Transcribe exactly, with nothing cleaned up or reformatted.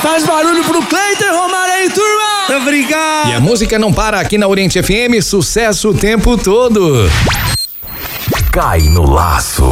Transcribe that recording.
Faz barulho pro Cleiton Romário aí, turma. Obrigado. E a música não para aqui na Oriente F M, sucesso o tempo todo. Cai no laço.